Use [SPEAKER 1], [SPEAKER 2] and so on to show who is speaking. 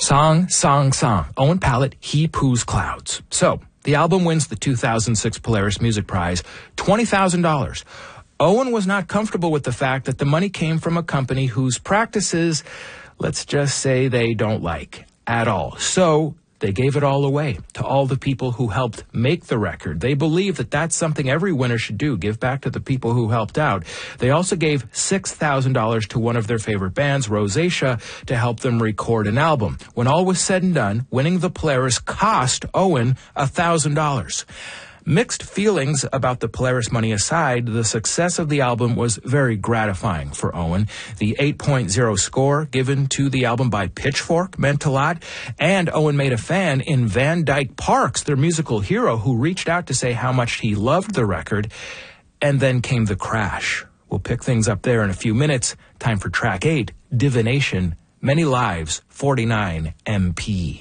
[SPEAKER 1] Song, Song, Song. Owen Pallett, He Poos Clouds. So, the album wins the 2006 Polaris Music Prize, $20,000. Owen was not comfortable with the fact that the money came from a company whose practices, let's just say, they don't like at all. So, they gave it all away to all the people who helped make the record. They believe that that's something every winner should do, give back to the people who helped out. They also gave $6,000 to one of their favorite bands, Rosacea, to help them record an album. When all was said and done, winning the Polaris cost Owen $1,000. Mixed feelings about the Polaris money aside, the success of the album was very gratifying for Owen. The 8.0 score given to the album by Pitchfork meant a lot, and Owen made a fan in Van Dyke Parks, their musical hero, who reached out to say how much he loved the record, and then came the crash. We'll pick things up there in a few minutes. Time for track 8, Divination, Many Lives, 49 MP.